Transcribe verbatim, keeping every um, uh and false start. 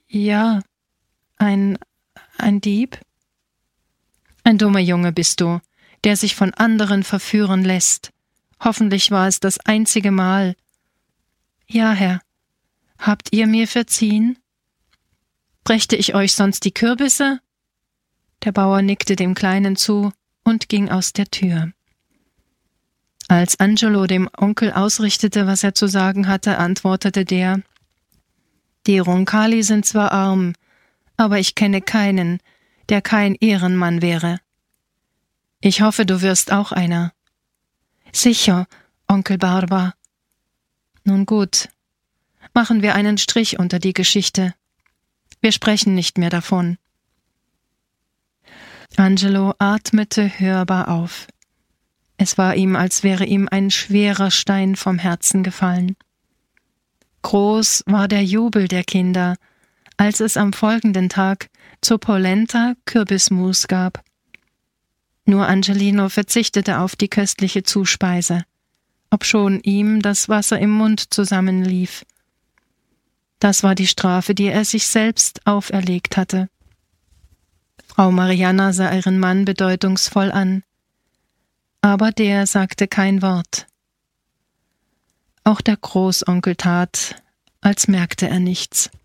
Ja, ein, ein Dieb? Ein dummer Junge bist du, der sich von anderen verführen lässt. Hoffentlich war es das einzige Mal. Ja, Herr. Habt ihr mir verziehen? Brächte ich euch sonst die Kürbisse? Der Bauer nickte dem Kleinen zu und ging aus der Tür. Als Angelo dem Onkel ausrichtete, was er zu sagen hatte, antwortete der: Die Roncalli sind zwar arm, aber ich kenne keinen, der kein Ehrenmann wäre. Ich hoffe, du wirst auch einer. Sicher, Onkel Barba. Nun gut, machen wir einen Strich unter die Geschichte. Wir sprechen nicht mehr davon. Angelo atmete hörbar auf. Es war ihm, als wäre ihm ein schwerer Stein vom Herzen gefallen. Groß war der Jubel der Kinder, als es am folgenden Tag zur Polenta Kürbismus gab. Nur Angelino verzichtete auf die köstliche Zuspeise, obschon ihm das Wasser im Mund zusammenlief. Das war die Strafe, die er sich selbst auferlegt hatte. Frau Marianna sah ihren Mann bedeutungsvoll an, aber der sagte kein Wort. Auch der Großonkel tat, als merkte er nichts.